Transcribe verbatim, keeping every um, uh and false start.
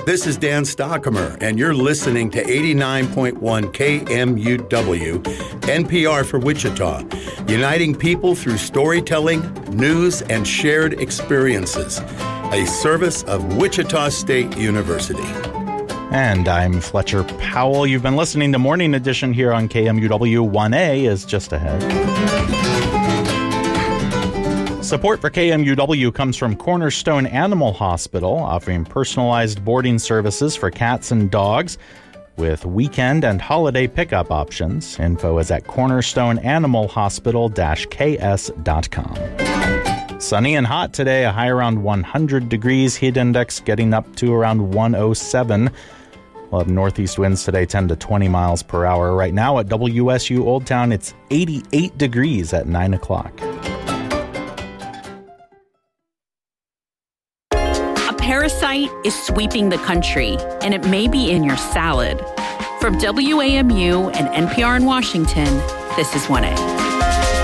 This is Dan Stockamer, and you're listening to eighty-nine point one K M U W, N P R for Wichita, uniting people through storytelling, news, and shared experiences. A service of Wichita State University. And I'm Fletcher Powell. You've been listening to Morning Edition here on K M U W. one A is just ahead. Support for K M U W comes from Cornerstone Animal Hospital, offering personalized boarding services for cats and dogs with weekend and holiday pickup options. Info is at cornerstone animal hospital dash k s dot com. Sunny and hot today, a high around one hundred degrees, heat index getting up to around one oh seven. We'll have northeast winds today, ten to twenty miles per hour. Right now at W S U Old Town, it's eighty-eight degrees at nine o'clock. A parasite is sweeping the country, and it may be in your salad. From W A M U and N P R in Washington, this is one A.